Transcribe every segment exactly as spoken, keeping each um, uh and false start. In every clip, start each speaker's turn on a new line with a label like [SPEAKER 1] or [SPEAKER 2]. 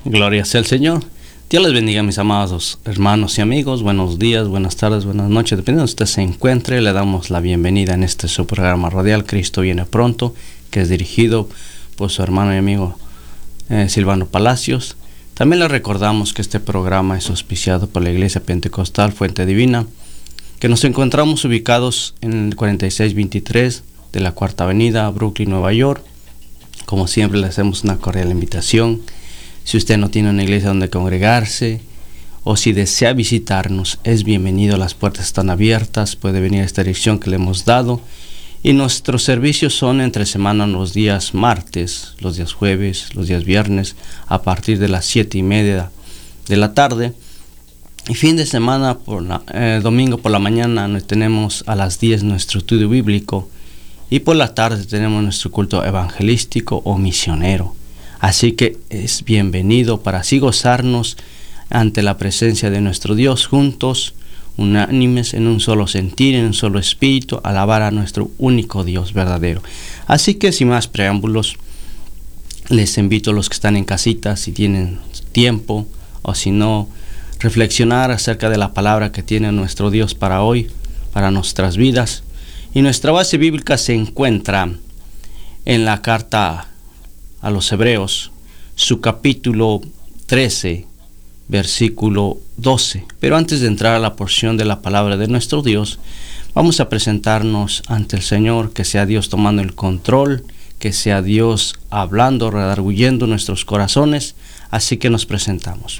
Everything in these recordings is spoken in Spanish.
[SPEAKER 1] Gloria sea el Señor. Dios les bendiga, mis amados hermanos y amigos. Buenos días, buenas tardes, buenas noches. Dependiendo de donde usted se encuentre, le damos la bienvenida en este su programa radial Cristo viene pronto, que es dirigido por su hermano y amigo eh, Silvano Palacios. También le recordamos que este programa es auspiciado por la Iglesia Pentecostal Fuente Divina, que nos encontramos ubicados en el cuarenta y seis veintitrés de la Cuarta Avenida, Brooklyn, Nueva York. Como siempre, le hacemos una cordial invitación. Si usted no tiene una iglesia donde congregarse o si desea visitarnos, es bienvenido. Las puertas están abiertas, puede venir a esta dirección que le hemos dado. Y nuestros servicios son entre semana los días martes, los días jueves, los días viernes, a partir de las siete y media de la tarde. Y fin de semana, por la, eh, domingo por la mañana, tenemos a las diez nuestro estudio bíblico. Y por la tarde tenemos nuestro culto evangelístico o misionero. Así que es bienvenido para así gozarnos ante la presencia de nuestro Dios juntos, unánimes en un solo sentir, en un solo espíritu, alabar a nuestro único Dios verdadero. Así que sin más preámbulos, les invito a los que están en casita, si tienen tiempo o si no, reflexionar acerca de la palabra que tiene nuestro Dios para hoy, para nuestras vidas. Y nuestra base bíblica se encuentra en la carta a los Hebreos, su capítulo trece, versículo doce. Pero antes de entrar a la porción de la palabra de nuestro Dios, vamos a presentarnos ante el Señor, que sea Dios tomando el control, que sea Dios hablando, redarguyendo nuestros corazones. Así que nos presentamos.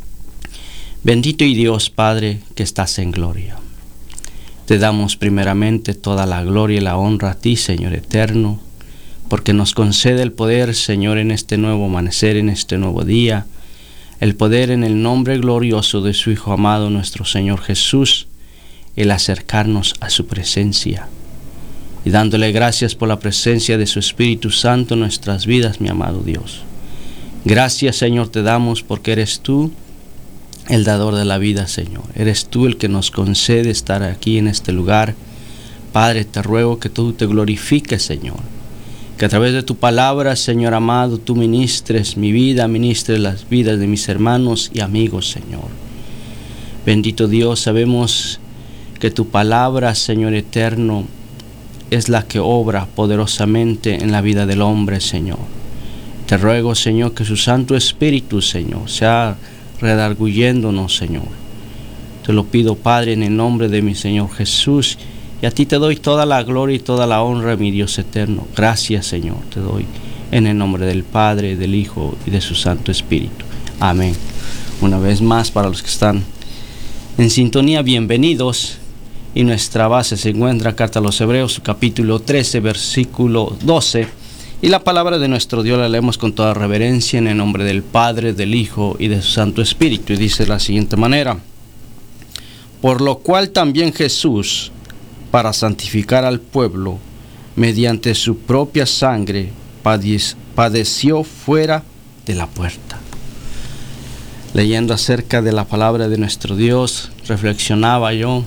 [SPEAKER 1] Bendito y Dios Padre, que estás en gloria. Te damos primeramente toda la gloria y la honra a ti, Señor eterno, porque nos concede el poder, Señor, en este nuevo amanecer, en este nuevo día, el poder en el nombre glorioso de su Hijo amado, nuestro Señor Jesús, el acercarnos a su presencia, y dándole gracias por la presencia de su Espíritu Santo en nuestras vidas, mi amado Dios. Gracias, Señor, te damos porque eres tú el dador de la vida, Señor. Eres tú el que nos concede estar aquí en este lugar. Padre, te ruego que tú te glorifiques, Señor. Que a través de tu palabra, Señor amado, tú ministres mi vida, ministres las vidas de mis hermanos y amigos, Señor. Bendito Dios, sabemos que tu palabra, Señor eterno, es la que obra poderosamente en la vida del hombre, Señor. Te ruego, Señor, que su Santo Espíritu, Señor, sea redarguyéndonos, Señor. Te lo pido, Padre, en el nombre de mi Señor Jesús, y a ti te doy toda la gloria y toda la honra, mi Dios eterno. Gracias, Señor, te doy en el nombre del Padre, del Hijo y de su Santo Espíritu. Amén. Una vez más, para los que están en sintonía, bienvenidos. Y nuestra base se encuentra, carta a los Hebreos, capítulo trece, versículo doce. Y la palabra de nuestro Dios la leemos con toda reverencia en el nombre del Padre, del Hijo y de su Santo Espíritu. Y dice de la siguiente manera: por lo cual también Jesús, para santificar al pueblo, mediante su propia sangre, padeció fuera de la puerta. Leyendo acerca de la palabra de nuestro Dios, reflexionaba yo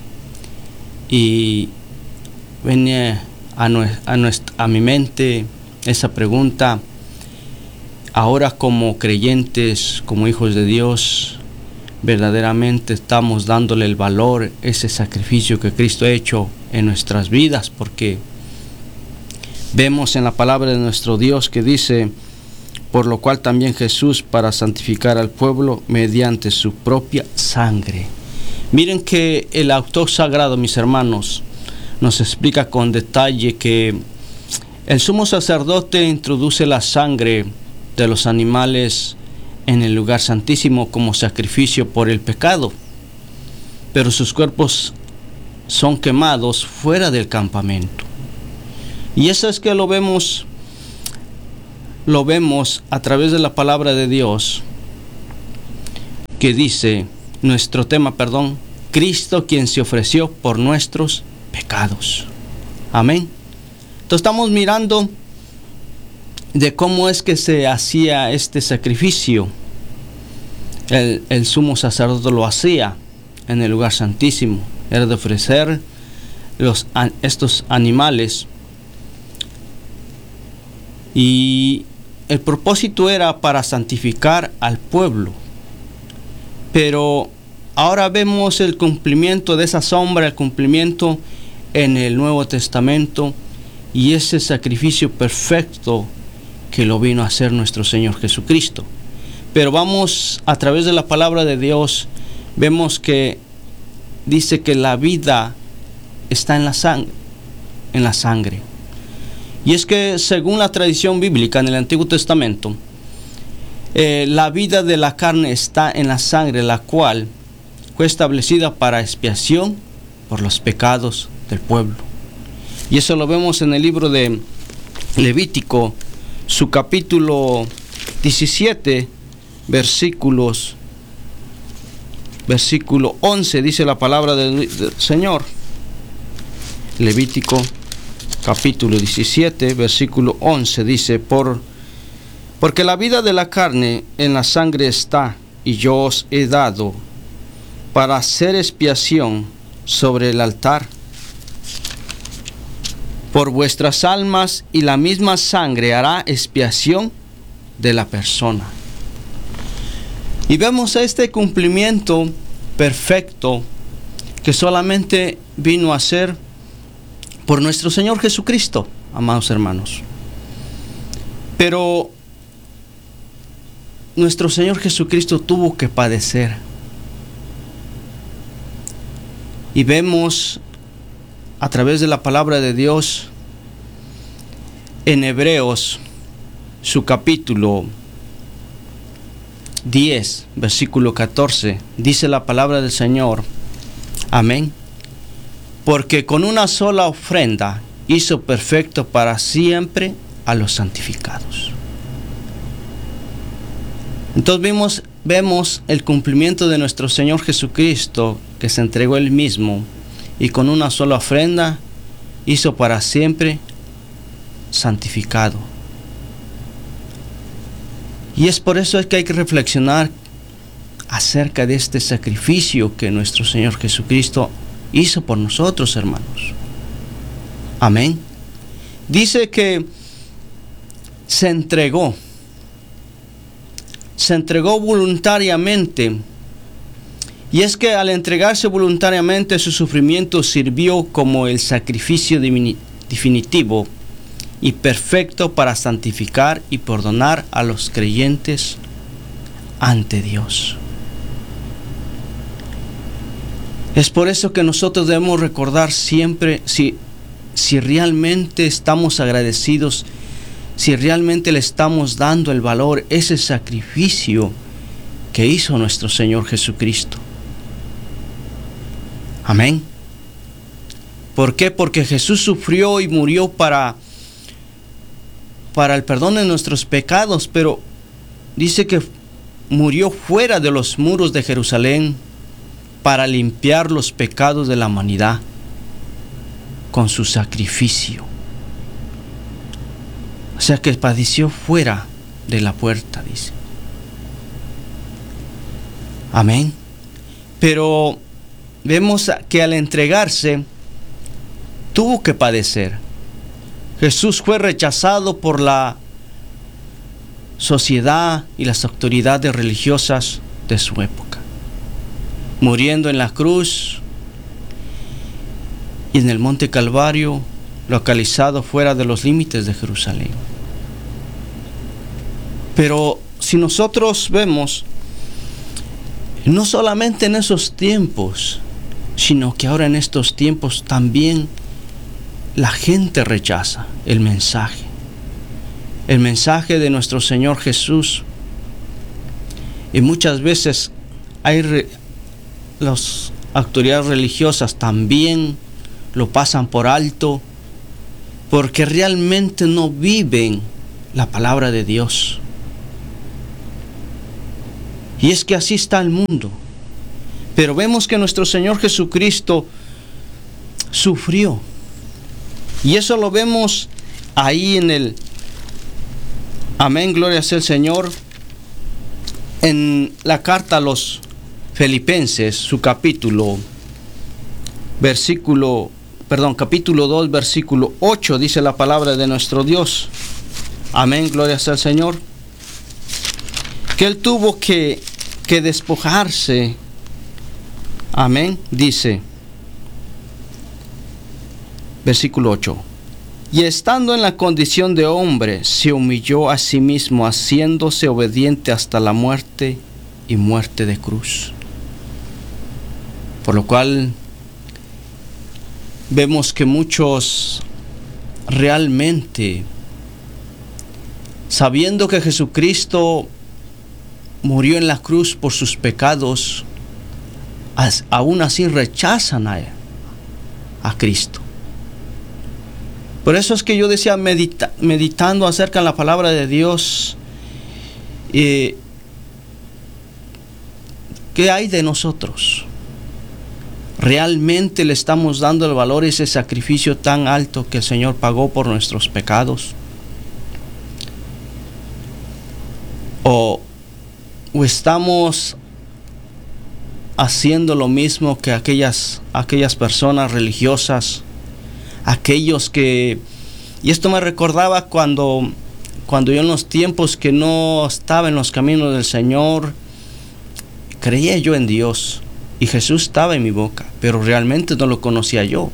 [SPEAKER 1] y venía a, a, nuestra, a mi mente esa pregunta. Ahora, como creyentes, como hijos de Dios, verdaderamente estamos dándole el valor, ese sacrificio que Cristo ha hecho en nuestras vidas, porque vemos en la palabra de nuestro Dios que dice: por lo cual también Jesús, para santificar al pueblo mediante su propia sangre. Miren que el autor sagrado, mis hermanos, nos explica con detalle que el sumo sacerdote introduce la sangre de los animales en el lugar santísimo como sacrificio por el pecado, pero sus cuerpos son quemados fuera del campamento. Y eso es que lo vemos, lo vemos a través de la palabra de Dios, que dice, nuestro tema, perdón, Cristo quien se ofreció por nuestros pecados. Amén. Entonces estamos mirando de cómo es que se hacía este sacrificio. El, el sumo sacerdote lo hacía en el lugar santísimo. Era de ofrecer los, estos animales. Y el propósito era para santificar al pueblo. Pero ahora vemos el cumplimiento de esa sombra, el cumplimiento en el Nuevo Testamento, y ese sacrificio perfecto que lo vino a hacer nuestro Señor Jesucristo. Pero vamos a través de la palabra de Dios, vemos que dice que la vida está en la sangre, en la sangre. Y es que según la tradición bíblica en el Antiguo Testamento, eh, la vida de la carne está en la sangre, la cual fue establecida para expiación por los pecados del pueblo. Y eso lo vemos en el libro de Levítico, su capítulo diecisiete, versículos, versículo once, dice la palabra del, del Señor. Levítico, capítulo diecisiete, versículo once, dice, Por, porque la vida de la carne en la sangre está, y yo os he dado para hacer expiación sobre el altar por vuestras almas, y la misma sangre hará expiación de la persona. Y vemos este cumplimiento perfecto que solamente vino a ser por nuestro Señor Jesucristo, amados hermanos. Pero nuestro Señor Jesucristo tuvo que padecer. Y vemos a través de la palabra de Dios en Hebreos, su capítulo diez, versículo catorce, dice la palabra del Señor, amén, porque con una sola ofrenda hizo perfecto para siempre a los santificados. Entonces vemos, vemos el cumplimiento de nuestro Señor Jesucristo, que se entregó Él mismo, y con una sola ofrenda hizo para siempre santificado. Y es por eso que hay que reflexionar acerca de este sacrificio que nuestro Señor Jesucristo hizo por nosotros, hermanos. Amén. Dice que se entregó, se entregó voluntariamente. Y es que al entregarse voluntariamente, su sufrimiento sirvió como el sacrificio definitivo y perfecto para santificar y perdonar a los creyentes ante Dios. Es por eso que nosotros debemos recordar siempre, si, si realmente estamos agradecidos, si realmente le estamos dando el valor, ese sacrificio que hizo nuestro Señor Jesucristo. Amén. ¿Por qué? Porque Jesús sufrió y murió para, para el perdón de nuestros pecados, pero dice que murió fuera de los muros de Jerusalén para limpiar los pecados de la humanidad con su sacrificio. O sea que padeció fuera de la puerta, dice. Amén. Pero vemos que al entregarse tuvo que padecer. Jesús fue rechazado por la sociedad y las autoridades religiosas de su época, muriendo en la cruz y en el monte Calvario, localizado fuera de los límites de Jerusalén. Pero si nosotros vemos, no solamente en esos tiempos, sino que ahora en estos tiempos también la gente rechaza el mensaje, el mensaje de nuestro Señor Jesús. Y muchas veces hay re, las autoridades religiosas también lo pasan por alto, porque realmente no viven la palabra de Dios. Y es que así está el mundo. Pero vemos que nuestro Señor Jesucristo sufrió. Y eso lo vemos ahí en el, amén, gloria sea el Señor, en la carta a los Filipenses, su capítulo, versículo, perdón, capítulo dos, versículo ocho, dice la palabra de nuestro Dios. Amén, gloria sea el Señor. que Él tuvo que, que despojarse. Amén. Dice, versículo ocho. Y estando en la condición de hombre, se humilló a sí mismo, haciéndose obediente hasta la muerte y muerte de cruz. Por lo cual vemos que muchos realmente, sabiendo que Jesucristo murió en la cruz por sus pecados, aún así rechazan a, a Cristo. Por eso es que yo decía, medita, meditando acerca de la palabra de Dios, eh, ¿qué hay de nosotros? ¿Realmente le estamos dando el valor a ese sacrificio tan alto que el Señor pagó por nuestros pecados? ¿O, o estamos haciendo lo mismo que aquellas, aquellas personas religiosas? Aquellos que, y esto me recordaba cuando, cuando yo en los tiempos que no estaba en los caminos del Señor, creía yo en Dios y Jesús estaba en mi boca, pero realmente no lo conocía yo.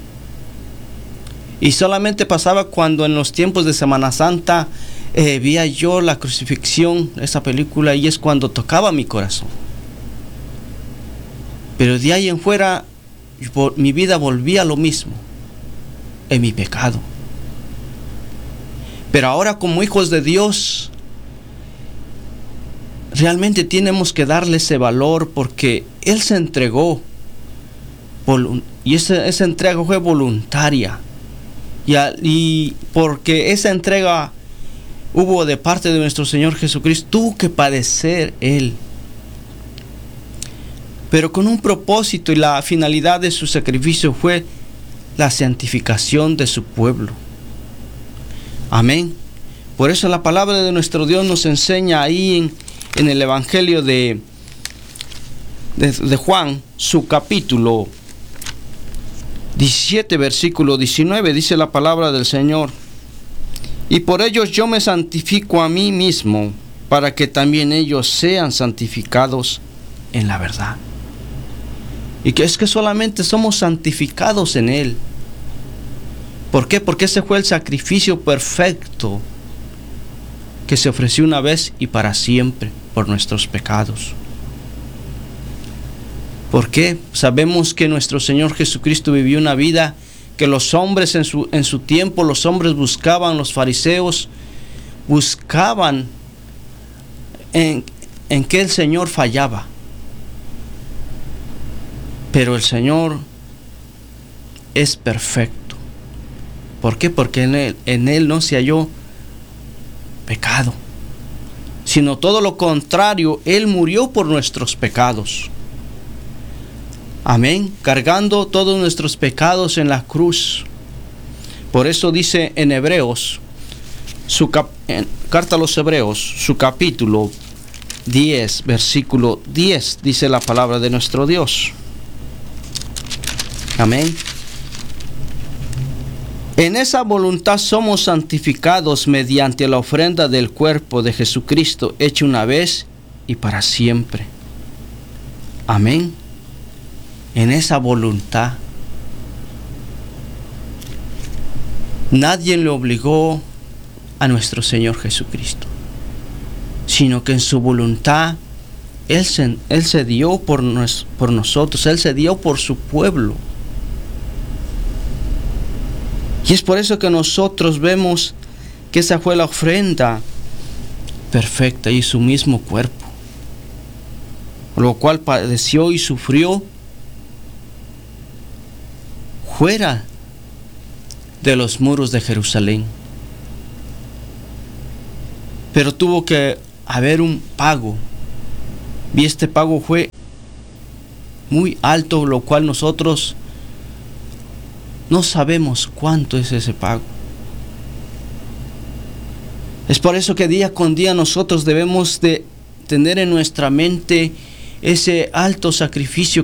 [SPEAKER 1] Y solamente pasaba cuando en los tiempos de Semana Santa eh, veía yo la crucifixión, esa película, y es cuando tocaba mi corazón. Pero de ahí en fuera mi vida volvía a lo mismo, en mi pecado. Pero ahora, como hijos de Dios, realmente tenemos que darle ese valor, porque Él se entregó y esa, esa entrega fue voluntaria, y, a, y porque esa entrega hubo de parte de nuestro Señor Jesucristo, tuvo que padecer Él, pero con un propósito, y la finalidad de su sacrificio fue la santificación de su pueblo. Amén. Por eso la palabra de nuestro Dios nos enseña ahí en, en el Evangelio de, de, de Juan, su capítulo diecisiete, versículo diecinueve, dice la palabra del Señor: y por ellos yo me santifico a mí mismo, para que también ellos sean santificados en la verdad. Y que es que solamente somos santificados en Él. ¿Por qué? Porque ese fue el sacrificio perfecto que se ofreció una vez y para siempre por nuestros pecados. ¿Por qué? Sabemos que nuestro Señor Jesucristo vivió una vida que los hombres en su, en su tiempo, los hombres buscaban, los fariseos buscaban en, en que el Señor fallaba. Pero el Señor es perfecto. ¿Por qué? Porque en Él, en Él no se halló pecado, sino todo lo contrario. Él murió por nuestros pecados. Amén. Cargando todos nuestros pecados en la cruz. Por eso dice en Hebreos, su cap, en, carta a los Hebreos, su capítulo diez, versículo diez, dice la palabra de nuestro Dios. Amén. En esa voluntad somos santificados mediante la ofrenda del cuerpo de Jesucristo, hecha una vez y para siempre. Amén. En esa voluntad. Nadie le obligó a nuestro Señor Jesucristo, sino que en su voluntad Él se, Él se dio por, nos, por nosotros, Él se dio por su pueblo. Y es por eso que nosotros vemos que esa fue la ofrenda perfecta y su mismo cuerpo, lo cual padeció y sufrió fuera de los muros de Jerusalén. Pero tuvo que haber un pago, y este pago fue muy alto, lo cual nosotros no sabemos cuánto es ese pago. Es por eso que día con día nosotros debemos de tener en nuestra mente ese alto sacrificio